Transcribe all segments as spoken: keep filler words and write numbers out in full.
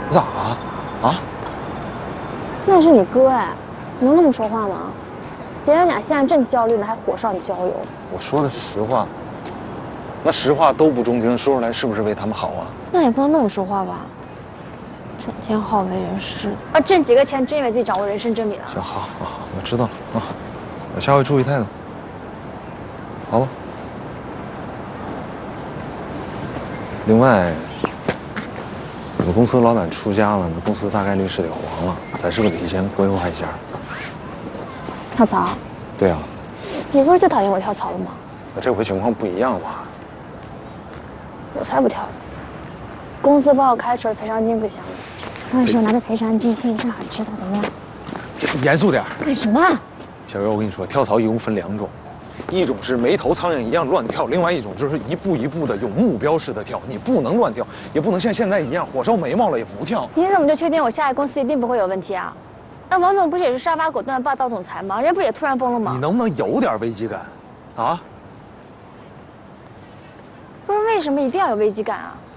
你咋了？啊？ 那是你哥哎，能那么说话吗？别人俩现在正焦虑呢，还火上浇油。 我说的是实话。那实话都不中听，说出来是不是为他们好啊？ 那也不能那么说话吧？整天好为人师啊，挣几个钱真以为自己掌握人生真理了？ 行，好，好，我知道了啊，我下回注意态度，好吧？另外，我们公司老板出家了，那公司大概率是得黄了，咱是不是得提前规划一下？ 跳槽？ 对啊。 你不是最讨厌我跳槽了吗？ 那这回情况不一样嘛。 我才不跳呢！公司把我开除了，赔偿金不行。到时候拿着赔偿金，心里正好知道怎么样？ 严肃点。 干什么？ 小月，我跟你说，跳槽一共分两种，一种是没头苍蝇一样乱跳，另外一种就是一步一步的有目标式的跳。你不能乱跳，也不能像现在一样火烧眉毛了也不跳。 你怎么就确定我下一公司一定不会有问题啊？那王总不是也是杀伐果断的霸道总裁吗？人不也突然崩了吗？ 你能不能有点危机感，啊？ 不是为什么一定要有危机感啊？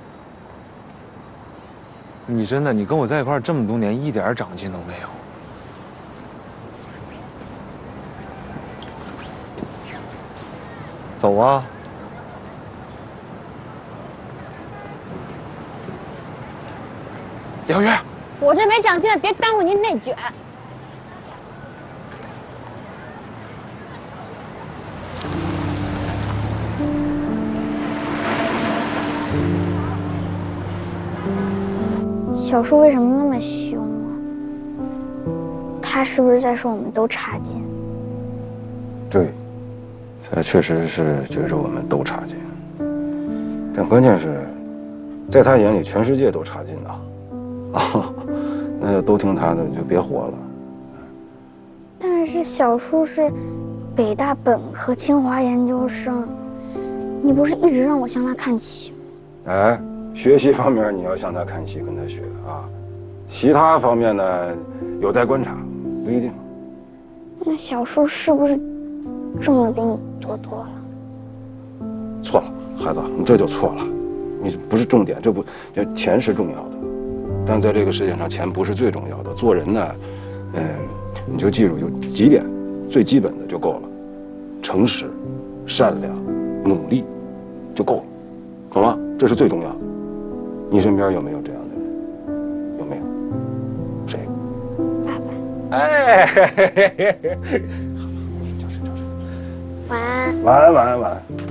你真的，你跟我在一块儿这么多年，一点长进都没有。走啊！姚月， 我这没长进，别耽误您内卷。小树为什么那么凶啊？他是不是在说我们都差劲？ 对，他确实是觉着我们都差劲，但关键是，在他眼里全世界都差劲的，啊，那要都听他的就别活了。 但是小树是北大本科、清华研究生，你不是一直让我向他看齐吗？ 哎。学习方面你要向他看齐，跟他学啊。其他方面呢，有待观察，不一定。 那小树是不是挣的比你多多了？ 错了，孩子，你这就错了。你不是重点，这不，这钱是重要的，但在这个世界上，钱不是最重要的。做人呢，嗯，你就记住有几点，最基本的就够了：诚实、善良、努力，就够了，懂吗？这是最重要的。你身边有没有这样的人？有没有？谁？ 爸爸。 哎，嘿嘿嘿嘿，睡觉睡觉睡觉。 晚安。 晚安晚安晚安。